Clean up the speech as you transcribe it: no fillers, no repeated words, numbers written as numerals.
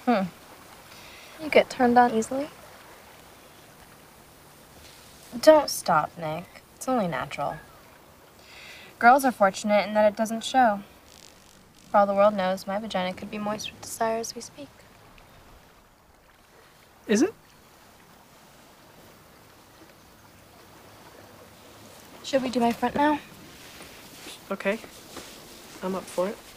You get turned on easily? Don't stop, Nick. It's only natural. Girls are fortunate in that it doesn't show. For all the world knows, my vagina could be moist with desire as we speak. Is it? Should we do my front now? Okay. I'm up for it.